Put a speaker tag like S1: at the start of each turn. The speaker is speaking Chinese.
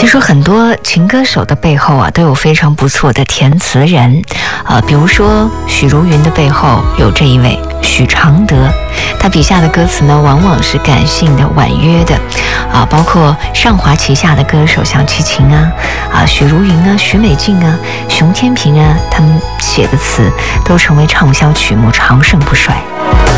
S1: 说很多情歌手的背后啊，都有非常不错的填词人，比如说许茹芸的背后有这一位许常德，他笔下的歌词呢，往往是感性的、婉约的，包括上华旗下的歌手像齐秦许茹芸许美静熊天平他们写的词都成为畅销曲目，长盛不衰。